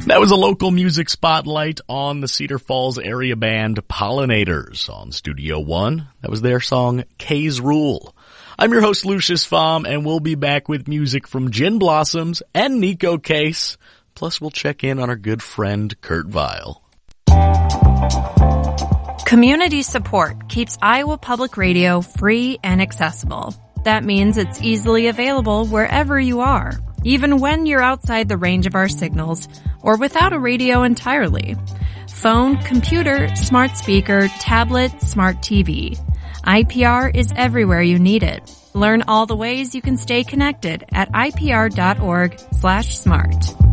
That was a local music spotlight on the Cedar Falls area band Pollinators on Studio One. That was their song, K's Rule. I'm your host, Lucius Pham, and we'll be back with music from Gin Blossoms and Nico Case. Plus, we'll check in on our good friend, Kurt Vile. Community support keeps Iowa Public Radio free and accessible. That means it's easily available wherever you are, even when you're outside the range of our signals or without a radio entirely. Phone, computer, smart speaker, tablet, smart TV. IPR is everywhere you need it. Learn all the ways you can stay connected at ipr.org/smart.